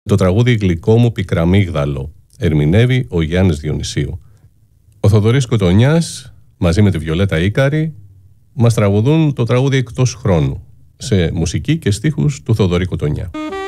Το τραγούδι «Γλυκό μου πικραμίγδαλο» ερμηνεύει ο Γιάννης Διονυσίου. Ο Θοδωρής Κοτονιάς μαζί με τη Βιολέτα Ίκαρη μας τραγουδούν το τραγούδι «Εκτός χρόνου» σε μουσική και στίχους του Θοδωρή Κοτονιά.